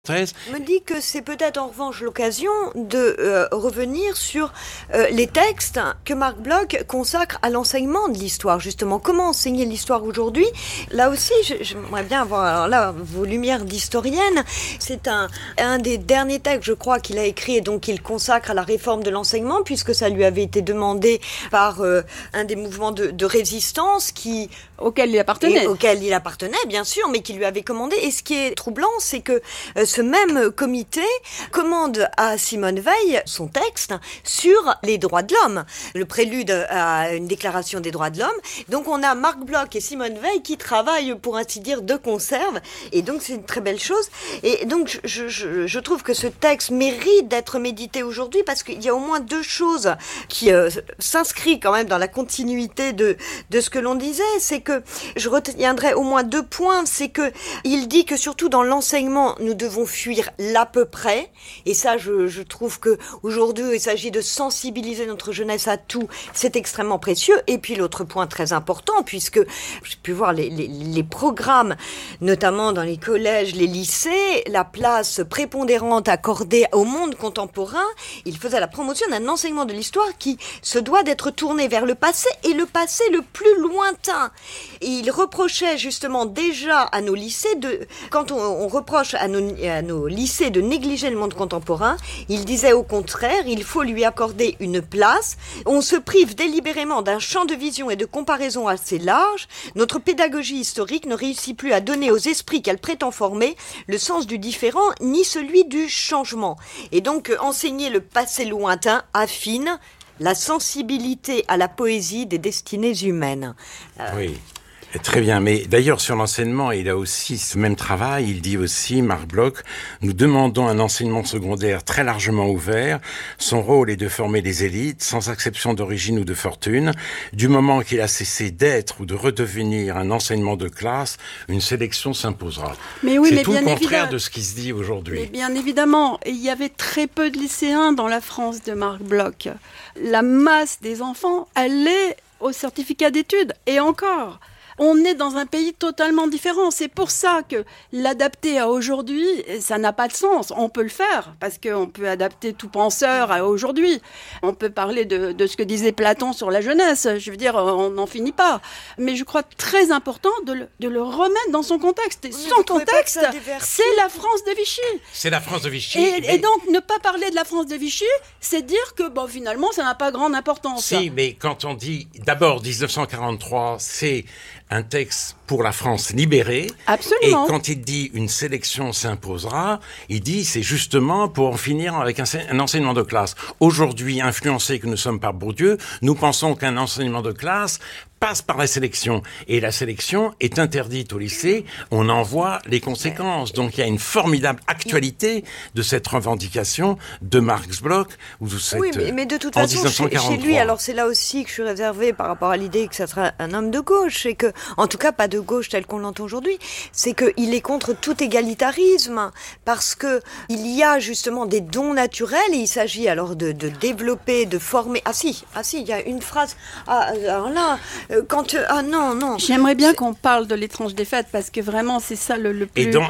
Me dit que c'est peut-être en revanche l'occasion de revenir sur les textes que Marc Bloch consacre à l'enseignement de l'histoire, justement. Comment enseigner l'histoire aujourd'hui ? Là aussi, j'aimerais bien avoir, alors là, vos lumières d'historienne. C'est un des derniers textes, je crois, qu'il a écrit et donc qu'il consacre à la réforme de l'enseignement, puisque ça lui avait été demandé par un des mouvements de résistance auquel il appartenait, bien sûr, mais qui lui avait commandé. Et ce qui est troublant, c'est que ce même comité commande à Simone Veil son texte sur les droits de l'homme, le prélude à une déclaration des droits de l'homme. Donc on a Marc Bloch et Simone Veil qui travaillent, pour ainsi dire, de conserve, et donc c'est une très belle chose. Et donc je trouve que ce texte mérite d'être médité aujourd'hui, parce qu'il y a au moins deux choses qui s'inscrivent quand même dans la continuité de ce que l'on disait. C'est que je retiendrai au moins deux points. C'est que il dit que surtout dans l'enseignement, nous devons fuir l'à peu près. Et ça, je trouve que aujourd'hui, il s'agit de sensibiliser notre jeunesse à tout. C'est extrêmement précieux. Et puis l'autre point très important, puisque j'ai pu voir les programmes, notamment dans les collèges, les lycées, la place prépondérante accordée au monde contemporain, il faisait la promotion d'un enseignement de l'histoire qui se doit d'être tourné vers le passé, et le passé le plus lointain. Et il reprochait justement déjà à nos lycées, quand on reproche à nos lycées de négliger le monde contemporain, il disait au contraire, il faut lui accorder une place. On se prive délibérément d'un champ de vision et de comparaison assez large. Notre pédagogie historique ne réussit plus à donner aux esprits qu'elle prétend former le sens du différent ni celui du changement. Et donc, enseigner le passé lointain affine la sensibilité à la poésie des destinées humaines. Oui. Très bien, mais d'ailleurs sur l'enseignement, il a aussi ce même travail, il dit aussi, Marc Bloch, nous demandons un enseignement secondaire très largement ouvert, son rôle est de former des élites, sans exception d'origine ou de fortune, du moment qu'il a cessé d'être ou de redevenir un enseignement de classe, une sélection s'imposera. Mais oui, c'est tout le contraire de ce qui se dit aujourd'hui. Mais bien évidemment, il y avait très peu de lycéens dans la France de Marc Bloch. La masse des enfants allait au certificat d'études, et encore. On est dans un pays totalement différent. C'est pour ça que l'adapter à aujourd'hui, ça n'a pas de sens. On peut le faire, parce qu'on peut adapter tout penseur à aujourd'hui. On peut parler de ce que disait Platon sur la jeunesse. Je veux dire, on n'en finit pas. Mais je crois très important de le remettre dans son contexte. Et son contexte, c'est la France de Vichy. C'est la France de Vichy. Et donc, ne pas parler de la France de Vichy, c'est dire que, finalement, ça n'a pas grande importance. Si, mais quand on dit, d'abord, 1943, c'est un texte pour la France libérée. Absolument. Et quand il dit une sélection s'imposera, il dit c'est justement pour en finir avec un enseignement de classe. Aujourd'hui, influencés que nous sommes par Bourdieu, nous pensons qu'un enseignement de classe passe par la sélection. Et la sélection est interdite au lycée. On en voit les conséquences. Donc, il y a une formidable actualité de cette revendication de Marc Bloch. Oui, mais de toute façon, chez lui, alors c'est là aussi que je suis réservée par rapport à l'idée que ça sera un homme de gauche. C'est que, en tout cas, pas de gauche tel qu'on l'entend aujourd'hui. C'est qu'il est contre tout égalitarisme. Parce que il y a justement des dons naturels et il s'agit alors de développer, de former. Ah si, il y a une phrase. Alors là, non. J'aimerais bien qu'on parle de l'étrange défaite, parce que vraiment c'est ça le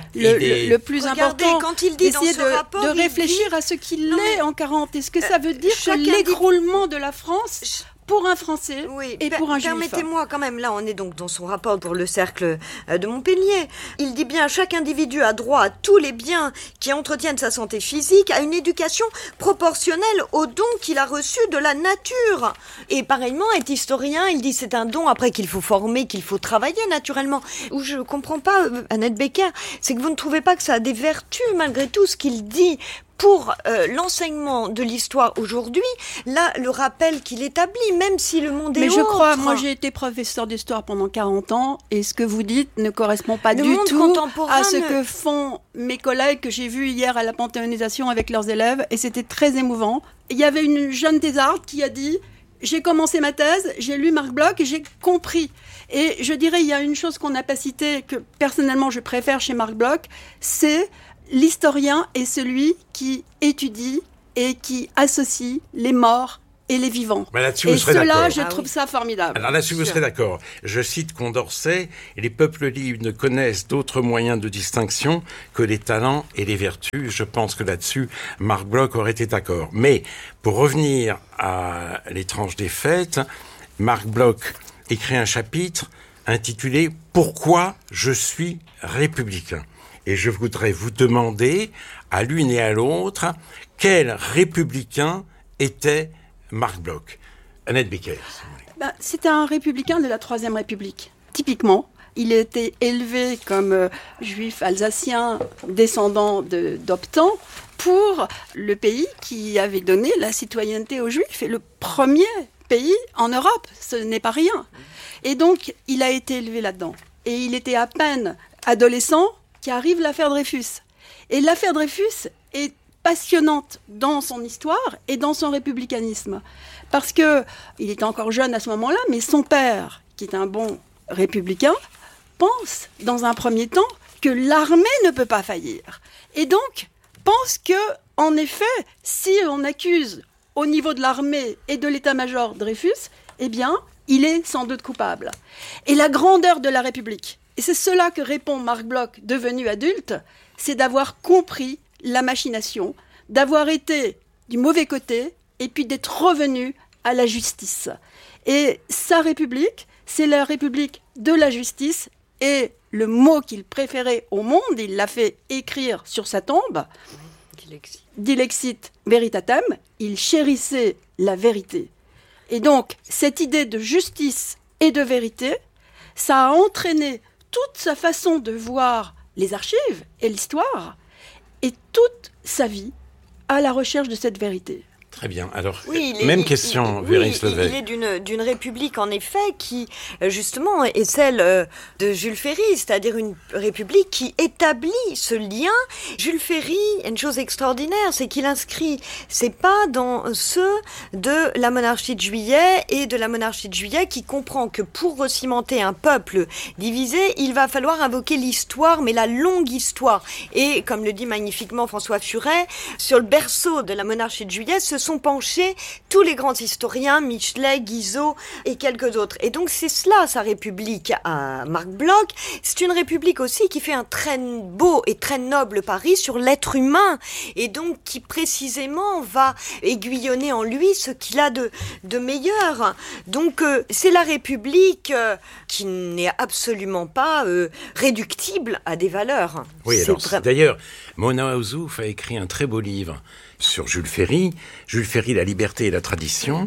plus important. Quand il dit d'essayer dans ce rapport, de réfléchir à ce qu'il est en 40. Est-ce que ça veut dire que l'écroulement de la France pour un Français et pour un Juif? Permettez-moi quand même, là on est donc dans son rapport pour le cercle de Montpellier. Il dit bien, chaque individu a droit à tous les biens qui entretiennent sa santé physique, à une éducation proportionnelle aux dons qu'il a reçus de la nature. Et pareillement, est historien, il dit c'est un don après qu'il faut former, qu'il faut travailler naturellement. Où je comprends pas, Annette Becker, c'est que vous ne trouvez pas que ça a des vertus malgré tout ce qu'il dit pour l'enseignement de l'histoire aujourd'hui, là, le rappel qu'il établit, même si le monde est autre. Mais je crois, moi j'ai été professeur d'histoire pendant 40 ans, et ce que vous dites ne correspond pas du tout à ce que font mes collègues que j'ai vus hier à la panthéonisation avec leurs élèves, et c'était très émouvant. Il y avait une jeune thésarde qui a dit « J'ai commencé ma thèse, j'ai lu Marc Bloch et j'ai compris ». Et je dirais, il y a une chose qu'on n'a pas citée, que personnellement je préfère chez Marc Bloch, c'est l'historien est celui qui étudie et qui associe les morts et les vivants. Là-dessus, et vous serez cela, d'accord. je trouve ça formidable. Alors là-dessus, vous serez d'accord. Je cite Condorcet, les peuples libres ne connaissent d'autres moyens de distinction que les talents et les vertus. Je pense que là-dessus, Marc Bloch aurait été d'accord. Mais pour revenir à l'étrange des fêtes, Marc Bloch écrit un chapitre intitulé « Pourquoi je suis républicain ?» Et je voudrais vous demander, à l'une et à l'autre, quel républicain était Marc Bloch. Annette Becker. C'était un républicain de la Troisième République. Typiquement, il était élevé comme juif alsacien, descendant d'Optan, pour le pays qui avait donné la citoyenneté aux Juifs, et le premier pays en Europe, ce n'est pas rien. Et donc, il a été élevé là-dedans. Et il était à peine adolescent qu'arrive l'affaire Dreyfus. Et l'affaire Dreyfus est passionnante dans son histoire et dans son républicanisme. Parce que il était encore jeune à ce moment-là, mais son père, qui est un bon républicain, pense, dans un premier temps, que l'armée ne peut pas faillir. Et donc, pense que, en effet, si on accuse au niveau de l'armée et de l'état-major Dreyfus, eh bien, il est sans doute coupable. Et la grandeur de la République, et c'est cela que répond Marc Bloch, devenu adulte, c'est d'avoir compris la machination, d'avoir été du mauvais côté, et puis d'être revenu à la justice. Et sa République, c'est la République de la justice, et le mot qu'il préférait au monde, il l'a fait écrire sur sa tombe, Dilexit veritatem, il chérissait la vérité. Et donc, cette idée de justice et de vérité, ça a entraîné toute sa façon de voir les archives et l'histoire, et toute sa vie à la recherche de cette vérité. Très bien. Alors, même question, Véris Levet. Il est d'une république, en effet, qui, justement, est celle de Jules Ferry, c'est-à-dire une république qui établit ce lien. Jules Ferry, une chose extraordinaire, c'est qu'il inscrit ses pas dans ceux de la monarchie de Juillet et de la monarchie de Juillet qui comprend que pour recimenter un peuple divisé, il va falloir invoquer l'histoire, mais la longue histoire. Et, comme le dit magnifiquement François Furet, sur le berceau de la monarchie de Juillet, se sont penchés tous les grands historiens, Michelet, Guizot et quelques autres. Et donc c'est cela, sa république à Marc Bloch. C'est une république aussi qui fait un très beau et très noble pari sur l'être humain, et donc qui précisément va aiguillonner en lui ce qu'il a de meilleur. Donc c'est la république qui n'est absolument pas réductible à des valeurs. Oui, alors d'ailleurs, Mona Ozouf a écrit un très beau livre sur Jules Ferry, la liberté et la tradition.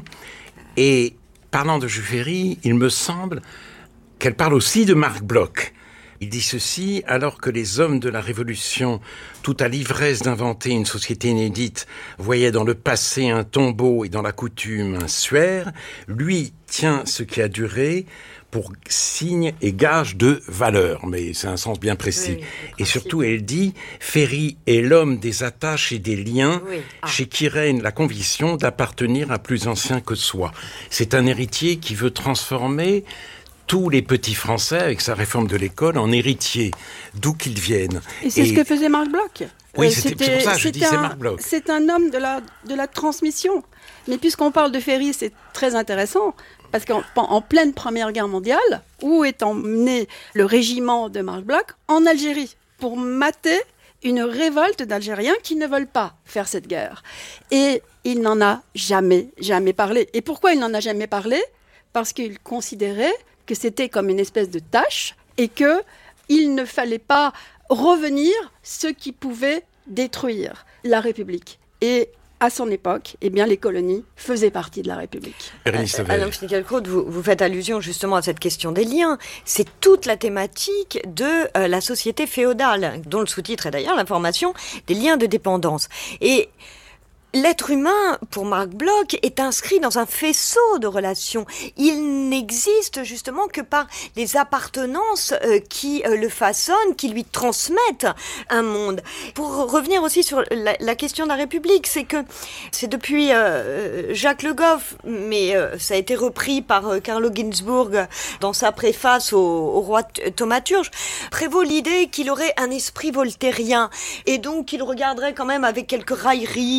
Et parlant de Jules Ferry, il me semble qu'elle parle aussi de Marc Bloch. Il dit ceci: alors que les hommes de la Révolution, tout à l'ivresse d'inventer une société inédite, voyaient dans le passé un tombeau et dans la coutume un suaire, lui tient ce qui a duré pour signe et gage de valeur. Mais c'est un sens bien précis. Oui, et surtout, elle dit, Ferry est l'homme des attaches et des liens, chez qui règne la conviction d'appartenir à plus ancien que soi. C'est un héritier qui veut transformer tous les petits Français, avec sa réforme de l'école, en héritiers, d'où qu'ils viennent. Et c'est ce que faisait Marc Bloch. Oui, c'est pour ça que je dis c'est Marc Bloch. C'est un homme de la transmission. Mais puisqu'on parle de Ferry, c'est très intéressant, parce qu'en pleine Première Guerre mondiale, où est emmené le régiment de Marc Bloch? En Algérie, pour mater une révolte d'Algériens qui ne veulent pas faire cette guerre. Et il n'en a jamais parlé. Et pourquoi il n'en a jamais parlé? Parce qu'il considérait que c'était comme une espèce de tâche et qu'il ne fallait pas revenir ce qui pouvait détruire la République. Et à son époque, eh bien, les colonies faisaient partie de la République. Alain Finkielkraut, vous faites allusion justement à cette question des liens. C'est toute la thématique de la société féodale, dont le sous-titre est d'ailleurs la formation des liens de dépendance. Et l'être humain, pour Marc Bloch, est inscrit dans un faisceau de relations. Il n'existe justement que par les appartenances qui le façonnent, qui lui transmettent un monde. Pour revenir aussi sur la question de la République, c'est que c'est depuis Jacques Le Goff, mais ça a été repris par Carlo Ginzburg dans sa préface au roi thaumaturge, prévaut l'idée qu'il aurait un esprit voltairien et donc qu'il regarderait quand même avec quelques railleries, quelques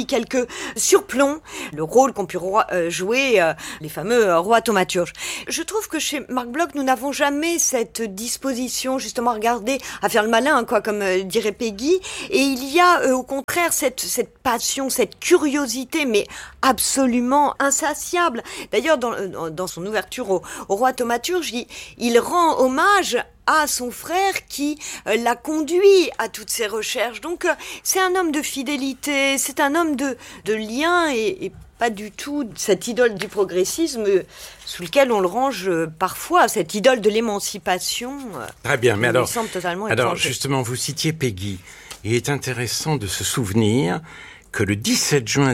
de surplomb, le rôle qu'ont pu jouer les fameux rois thaumaturges. Je trouve que chez Marc Bloch, nous n'avons jamais cette disposition justement à regarder, à faire le malin, quoi, comme dirait Peggy, et il y a au contraire cette passion, cette curiosité, mais absolument insatiable. D'ailleurs, dans son ouverture au roi thaumaturge, il rend hommage à son frère qui l'a conduit à toutes ses recherches. Donc c'est un homme de fidélité, c'est un homme de lien et pas du tout cette idole du progressisme sous lequel on le range parfois, cette idole de l'émancipation. Très bien, mais alors, semble totalement justement, vous citiez Peggy. Il est intéressant de se souvenir que le 17 juin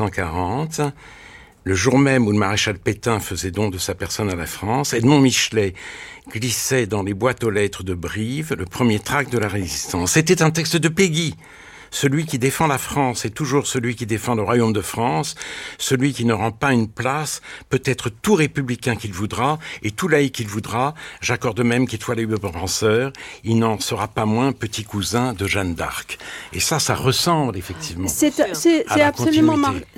1940, le jour même où le maréchal Pétain faisait don de sa personne à la France, Edmond Michelet glissait dans les boîtes aux lettres de Brive le premier tract de la Résistance. C'était un texte de Peggy. Celui qui défend la France est toujours celui qui défend le royaume de France. Celui qui ne rend pas une place peut être tout républicain qu'il voudra et tout laïc qu'il voudra. J'accorde même qu'il soit libre penseur. Il n'en sera pas moins petit cousin de Jeanne d'Arc. Et ça ressemble effectivement c'est absolument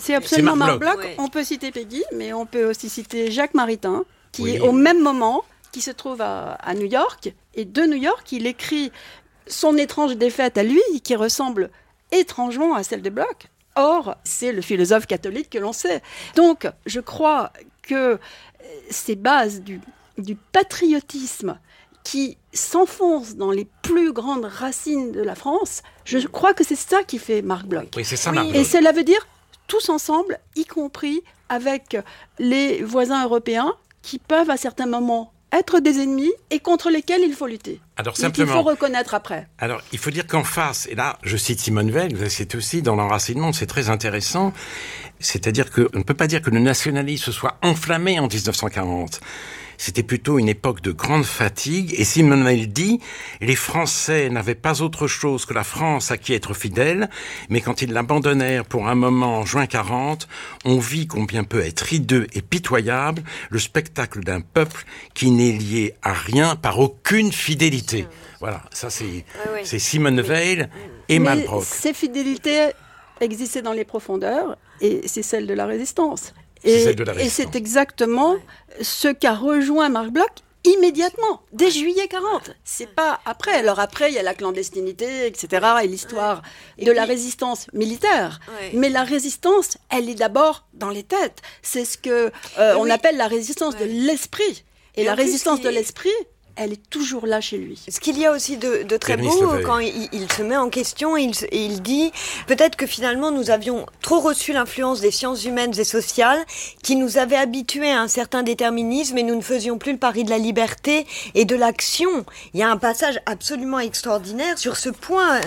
Marc Bloch. Oui. On peut citer Peggy, mais on peut aussi citer Jacques Maritain, qui est au même moment, qui se trouve à New York. Et de New York, il écrit son étrange défaite à lui, qui ressemble étrangement à celle de Bloch. Or, c'est le philosophe catholique que l'on sait. Donc, je crois que ces bases du patriotisme qui s'enfoncent dans les plus grandes racines de la France, je crois que c'est ça qui fait Marc Bloch. Oui, c'est ça, Marc Bloch. Et cela veut dire tous ensemble, y compris avec les voisins européens, qui peuvent à certains moments être des ennemis et contre lesquels il faut lutter. Alors simplement, il faut reconnaître après. Alors, il faut dire qu'en face, et là, je cite Simone Veil, vous citez aussi dans l'enracinement, c'est très intéressant, c'est-à-dire qu'on ne peut pas dire que le nationalisme se soit enflammé en 1940. C'était plutôt une époque de grande fatigue. Et Simone Veil dit, les Français n'avaient pas autre chose que la France à qui être fidèles, mais quand ils l'abandonnèrent pour un moment en juin 40, on vit combien peut être hideux et pitoyable le spectacle d'un peuple qui n'est lié à rien par aucune fidélité. Voilà, ça c'est Simone Veil et Marc Bloch. Ces fidélités existaient dans les profondeurs et c'est celle de la résistance. Et c'est exactement ce qu'a rejoint Marc Bloch immédiatement, dès juillet 40. C'est pas après. Alors après, il y a la clandestinité, etc., et l'histoire de la résistance militaire. Ouais. Mais la résistance, elle est d'abord dans les têtes. C'est ce que on appelle la résistance de l'esprit. Et la résistance de l'esprit, elle est toujours là chez lui. Ce qu'il y a aussi de très beau, quand il se met en question, il dit peut-être que finalement nous avions trop reçu l'influence des sciences humaines et sociales qui nous avaient habitués à un certain déterminisme et nous ne faisions plus le pari de la liberté et de l'action. Il y a un passage absolument extraordinaire sur ce point.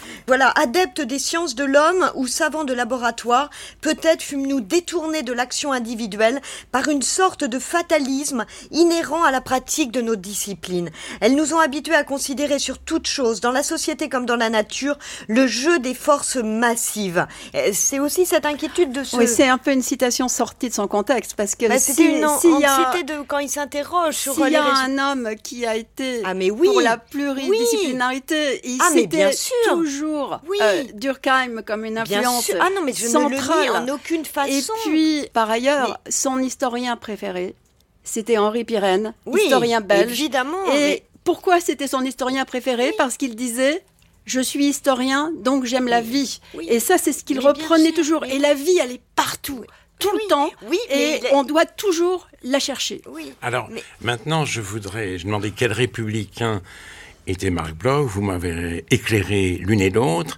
Adeptes des sciences de l'homme ou savants de laboratoire, peut-être fûmes-nous détournés de l'action individuelle par une sorte de fatalisme inhérent à la pratique de nos disciplines. Elles nous ont habitués à considérer sur toute chose, dans la société comme dans la nature, le jeu des forces massives. C'est aussi cette inquiétude de ce... Oui, c'est un peu une citation sortie de son contexte, parce que c'était une anxiété de quand il s'interroge sur s'il y a un homme qui a été pour la pluridisciplinarité, il citait toujours Durkheim comme une influence centrale. Ah non, mais je ne le nie en aucune façon. Et puis, par ailleurs, son historien préféré, c'était Henri Pirenne, historien belge. Évidemment. Et pourquoi c'était son historien préféré ? Parce qu'il disait « Je suis historien, donc j'aime la vie ». Et ça, c'est ce qu'il reprenait toujours. Et la vie, elle est partout, tout le temps. Et on doit toujours la chercher. Alors, maintenant, je demandais quel républicain était Marc Bloch. Vous m'avez éclairé l'une et l'autre.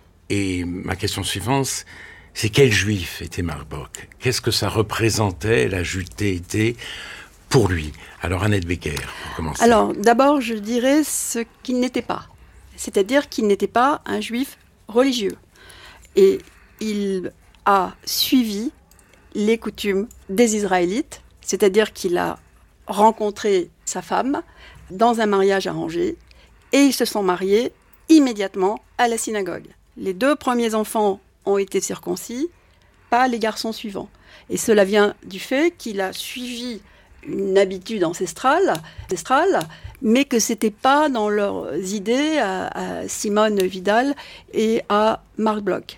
Et ma question suivante, c'est quel juif était Marc Bloch ? Qu'est-ce que ça représentait, la judaïté, pour lui ? Alors, Annette Becker, pour commencer. Alors, d'abord, je dirais ce qu'il n'était pas. C'est-à-dire qu'il n'était pas un juif religieux. Et il a suivi les coutumes des Israélites, c'est-à-dire qu'il a rencontré sa femme dans un mariage arrangé, et ils se sont mariés immédiatement à la synagogue. Les 2 premiers enfants ont été circoncis, pas les garçons suivants. Et cela vient du fait qu'il a suivi une habitude ancestrale, mais que c'était pas dans leurs idées à Simone Vidal et à Marc Bloch.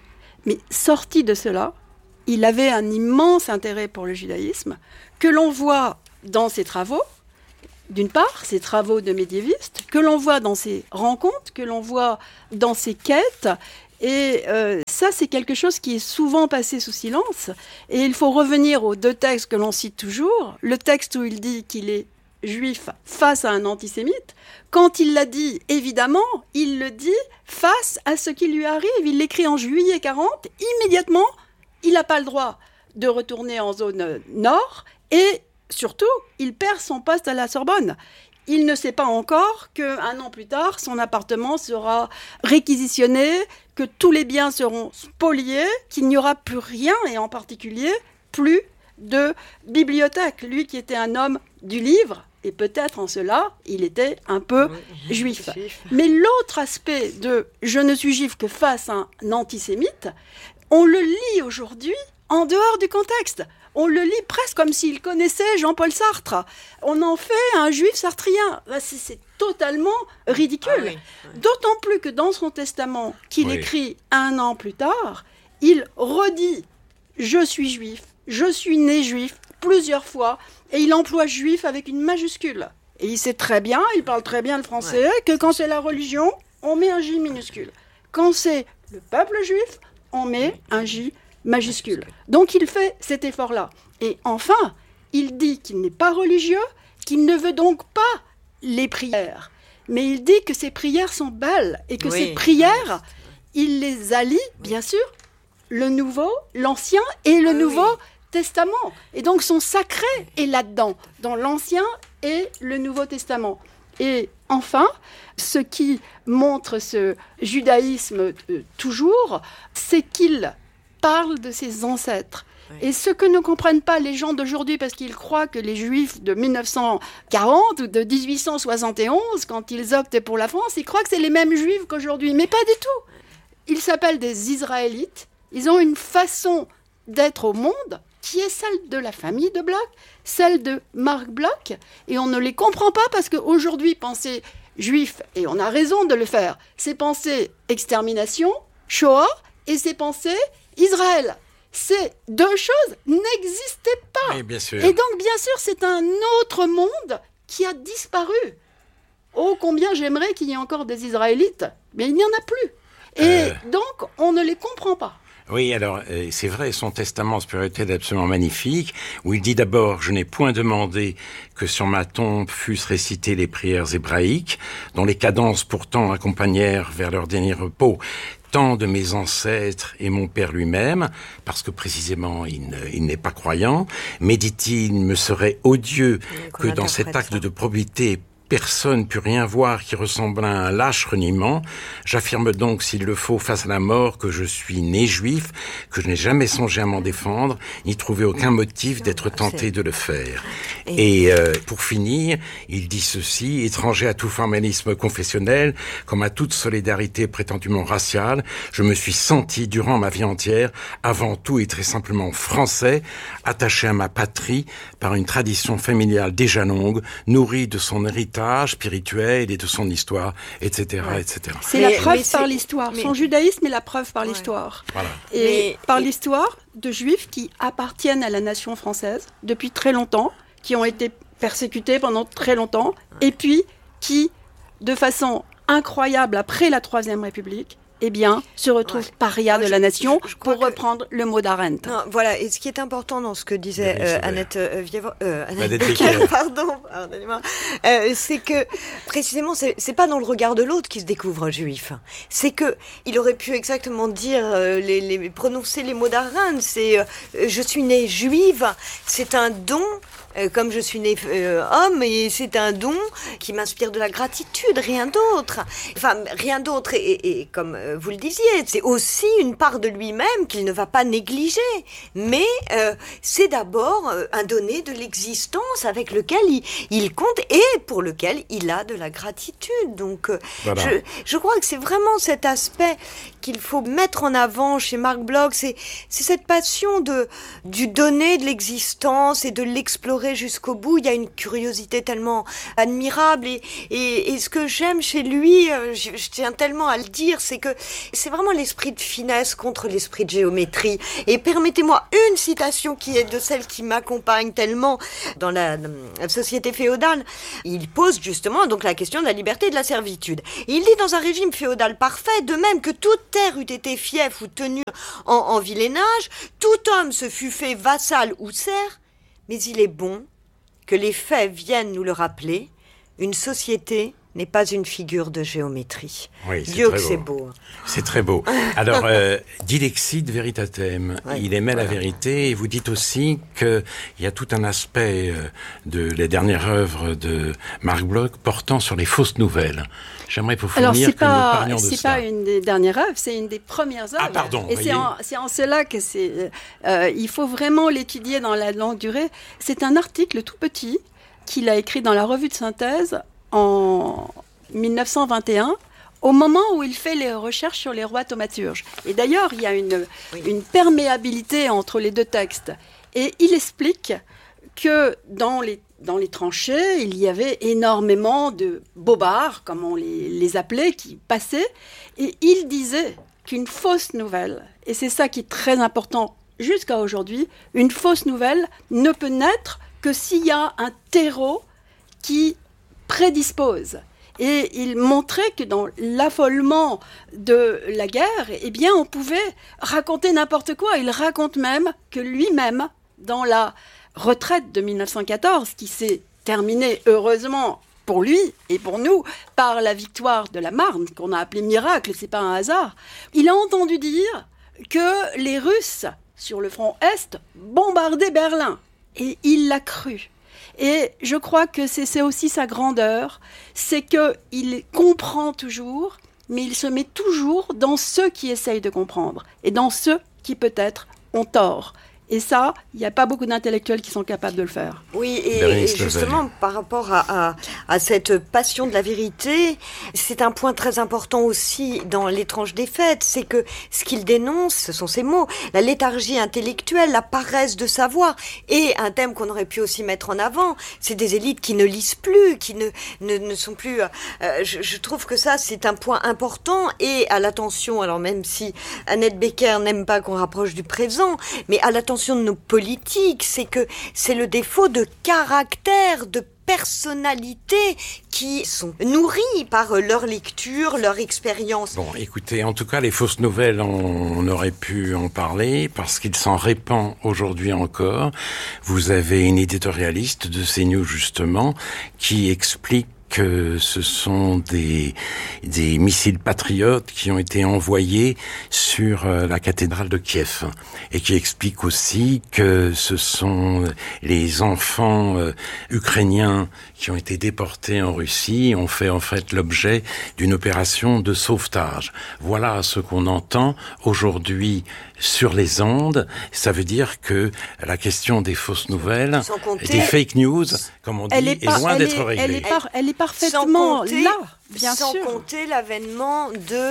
Mais sorti de cela, il avait un immense intérêt pour le judaïsme, que l'on voit dans ses travaux, d'une part, ses travaux de médiéviste, que l'on voit dans ses rencontres, que l'on voit dans ses quêtes. Et ça, c'est quelque chose qui est souvent passé sous silence. Et il faut revenir aux 2 textes que l'on cite toujours. Le texte où il dit qu'il est juif face à un antisémite. Quand il l'a dit, évidemment, il le dit face à ce qui lui arrive. Il l'écrit en juillet 40. Immédiatement, il n'a pas le droit de retourner en zone nord. Et surtout, il perd son poste à la Sorbonne. Il ne sait pas encore qu'un an plus tard, son appartement sera réquisitionné, que tous les biens seront spoliés, qu'il n'y aura plus rien, et en particulier, plus de bibliothèque. Lui qui était un homme du livre, et peut-être en cela, il était un peu juif. Mais l'autre aspect de « je ne suis juif que face à un antisémite », on le lit aujourd'hui en dehors du contexte. On le lit presque comme s'il connaissait Jean-Paul Sartre. On en fait un juif sartrien. C'est totalement ridicule. Ah oui. D'autant plus que dans son testament, qu'il écrit 1 an plus tard, il redit « je suis juif, je suis né juif » plusieurs fois, et il emploie « juif » avec une majuscule. Et il sait très bien, il parle très bien le français, que quand c'est la religion, on met un J minuscule. Quand c'est le peuple juif, on met un J majuscule. Donc il fait cet effort-là. Et enfin, il dit qu'il n'est pas religieux, qu'il ne veut donc pas les prières. Mais il dit que ces prières sont belles et que ces prières, il les allie, bien sûr, le Nouveau, l'Ancien et le Nouveau Testament. Et donc son sacré est là-dedans, dans l'Ancien et le Nouveau Testament. Et enfin, ce qui montre ce judaïsme toujours, c'est qu'il parle de ses ancêtres. Et ce que ne comprennent pas les gens d'aujourd'hui, parce qu'ils croient que les Juifs de 1940 ou de 1871, quand ils optent pour la France, ils croient que c'est les mêmes Juifs qu'aujourd'hui. Mais pas du tout. Ils s'appellent des Israélites. Ils ont une façon d'être au monde qui est celle de la famille de Bloch, celle de Marc Bloch. Et on ne les comprend pas parce qu'aujourd'hui, penser juif, et on a raison de le faire, c'est penser extermination, Shoah, et c'est penser Israël. Ces 2 choses n'existaient pas. Oui, bien sûr. Et donc, bien sûr, c'est un autre monde qui a disparu. Oh, combien j'aimerais qu'il y ait encore des Israélites, mais il n'y en a plus. Et donc, on ne les comprend pas. Oui, alors, c'est vrai, son testament spirituel est absolument magnifique, où il dit d'abord « Je n'ai point demandé que sur ma tombe fussent récitées les prières hébraïques, dont les cadences pourtant accompagnèrent vers leur dernier repos tant de mes ancêtres et mon père lui-même, parce que précisément il n'est pas croyant, mais dit-il, me serait odieux que dans cet acte de probité personne put rien voir qui ressemble à un lâche reniement. J'affirme donc, s'il le faut, face à la mort, que je suis né juif, que je n'ai jamais songé à m'en défendre, ni trouvé aucun motif d'être tenté de le faire. Et pour finir, il dit ceci, étranger à tout formalisme confessionnel, comme à toute solidarité prétendument raciale, je me suis senti, durant ma vie entière, avant tout et très simplement français, attaché à ma patrie par une tradition familiale déjà longue, nourrie de son héritage spirituel et de son histoire, etc., etc. C'est la preuve par l'histoire. Son judaïsme est la preuve par l'histoire. Voilà. Et par l'histoire de juifs qui appartiennent à la nation française depuis très longtemps, qui ont été persécutés pendant très longtemps, et puis qui, de façon incroyable après la Troisième République, eh bien, se retrouve paria de la nation, pour reprendre le mot d'Arendt. Non, voilà, et ce qui est important dans ce que disait Annette Becker, pardonnez-moi, c'est que, précisément, c'est pas dans le regard de l'autre qu'il se découvre juif. C'est que, il aurait pu exactement dire, prononcer les mots d'Arendt, c'est, je suis née juive, c'est un don, comme je suis né homme, et c'est un don qui m'inspire de la gratitude, rien d'autre. Enfin, rien d'autre, et comme vous le disiez, c'est aussi une part de lui-même qu'il ne va pas négliger. Mais c'est d'abord un donné de l'existence avec lequel il compte et pour lequel il a de la gratitude. Donc, voilà. Je crois que c'est vraiment cet aspect qu'il faut mettre en avant chez Marc Bloch, c'est cette passion du donner de l'existence et de l'explorer explorer jusqu'au bout. Il y a une curiosité tellement admirable et ce que j'aime chez lui, je tiens tellement à le dire, c'est que c'est vraiment l'esprit de finesse contre l'esprit de géométrie. Et permettez-moi une citation qui est de celle qui m'accompagne tellement dans la société féodale. Il pose justement donc la question de la liberté et de la servitude. Et il dit dans un régime féodal parfait, de même que toute terre eût été fief ou tenue en vilénage, tout homme se fût fait vassal ou serf, mais il est bon que les faits viennent nous le rappeler, une société n'est pas une figure de géométrie. Oui, Dieu que c'est beau. C'est très beau. Alors, dilexit veritatem, il aimait la vérité, et vous dites aussi qu'il y a tout un aspect de les dernières œuvres de Marc Bloch portant sur les fausses nouvelles. J'aimerais pour finir que nous parlions de ça. C'est pas une des dernières œuvres, c'est une des premières œuvres. Ah pardon, et c'est en cela que il faut vraiment l'étudier dans la longue durée. C'est un article tout petit qu'il a écrit dans la revue de synthèse en 1921, au moment où il fait les recherches sur les rois thaumaturges. Et d'ailleurs, il y a une perméabilité entre les deux textes. Et il explique que dans les tranchées, il y avait énormément de bobards, comme on les appelait, qui passaient. Et il disait qu'une fausse nouvelle, et c'est ça qui est très important jusqu'à aujourd'hui, une fausse nouvelle ne peut naître que s'il y a un terreau qui prédispose. Et il montrait que dans l'affolement de la guerre, eh bien, on pouvait raconter n'importe quoi. Il raconte même que lui-même, dans la retraite de 1914, qui s'est terminée heureusement pour lui et pour nous par la victoire de la Marne, qu'on a appelée miracle, c'est pas un hasard, il a entendu dire que les Russes, sur le front Est, bombardaient Berlin. Et il l'a cru. Et je crois que c'est aussi sa grandeur, c'est qu'il comprend toujours, mais il se met toujours dans ceux qui essayent de comprendre, et dans ceux qui peut-être ont tort. Et ça, il n'y a pas beaucoup d'intellectuels qui sont capables de le faire. Oui, et justement, par rapport à cette passion de la vérité, c'est un point très important aussi dans L'étrange défaite, c'est que ce qu'il dénonce, ce sont ces mots, la léthargie intellectuelle, la paresse de savoir, et un thème qu'on aurait pu aussi mettre en avant, c'est des élites qui ne lisent plus, qui ne sont plus... je trouve que ça, c'est un point important, et à l'attention, alors même si Annette Becker n'aime pas qu'on rapproche du présent, mais à l'attention de nos politiques, c'est que c'est le défaut de caractère, de personnalité qui sont nourries par leur lecture, leur expérience. Bon, écoutez, en tout cas, les fausses nouvelles, on aurait pu en parler parce qu'il s'en répand aujourd'hui encore. Vous avez une éditorialiste de CNews, justement, qui explique que ce sont des missiles patriotes qui ont été envoyés sur la cathédrale de Kiev et qui explique aussi que ce sont les enfants ukrainiens qui ont été déportés en Russie ont fait en fait l'objet d'une opération de sauvetage. Voilà ce qu'on entend aujourd'hui sur les ondes. Ça veut dire que la question des fausses nouvelles, des fake news, comme on dit, est loin d'être réglée. Elle est parfaitement là, bien sûr. Sans compter l'avènement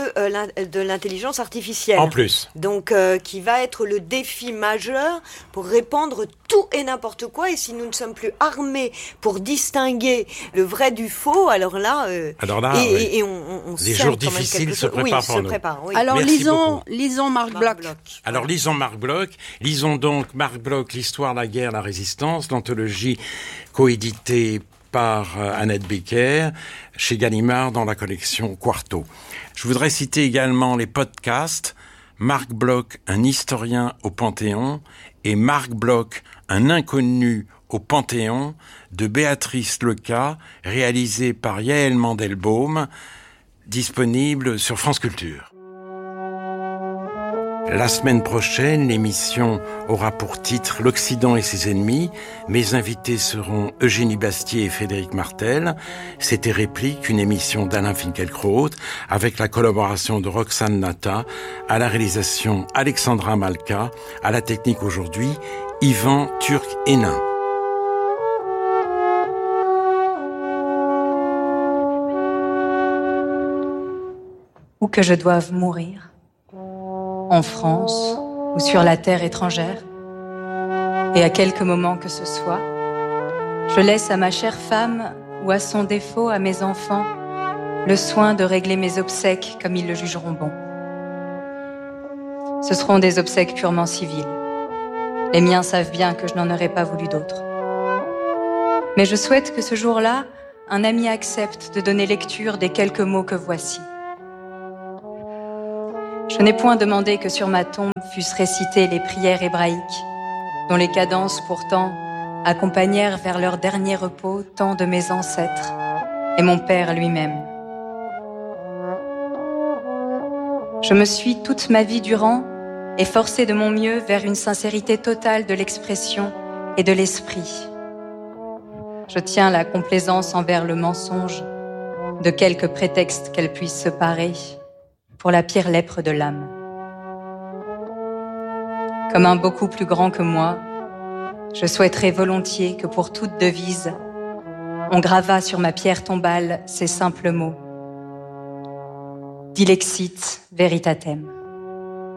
de l'intelligence artificielle. En plus. Donc, qui va être le défi majeur pour répandre tout et n'importe quoi. Et si nous ne sommes plus armés pour distinguer le vrai du faux, alors là, oui. on les jours difficiles se préparent pour nous. Oui. Alors, lisons Marc Bloch. Alors, lisons Marc Bloch. Lisons donc Marc Bloch, L'histoire, la guerre, la résistance, l'anthologie coéditée par Annette Becker, chez Gallimard, dans la collection Quarto. Je voudrais citer également les podcasts Marc Bloch, un historien au Panthéon, et Marc Bloch, un inconnu au Panthéon, de Béatrice Leca, réalisé par Yaël Mandelbaum, disponible sur France Culture. La semaine prochaine, l'émission aura pour titre L'Occident et ses ennemis. Mes invités seront Eugénie Bastier et Frédéric Martel. C'était Réplique, une émission d'Alain Finkielkraut, avec la collaboration de Roxane Nata, à la réalisation Alexandra Malka, à la technique aujourd'hui, Yvan Turc-Hénin. Ou que je doive mourir, en France ou sur la terre étrangère, et à quelque moment que ce soit, Je laisse à ma chère femme, ou à son défaut à mes enfants, le soin de régler mes obsèques comme ils le jugeront bon. Ce seront des obsèques purement civiles. Les miens savent bien que je n'en aurais pas voulu d'autres. Mais je souhaite que ce jour-là, un ami accepte de donner lecture des quelques mots que voici. Je n'ai point demandé que sur ma tombe fussent récitées les prières hébraïques, dont les cadences pourtant accompagnèrent vers leur dernier repos tant de mes ancêtres et mon père lui-même. Je me suis toute ma vie durant efforcée de mon mieux vers une sincérité totale de l'expression et de l'esprit. Je tiens la complaisance envers le mensonge, de quelque prétexte qu'elle puisse se parer, pour la pire lèpre de l'âme. Comme un beaucoup plus grand que moi, je souhaiterais volontiers que pour toute devise, on gravât sur ma pierre tombale ces simples mots. Dilexit veritatem.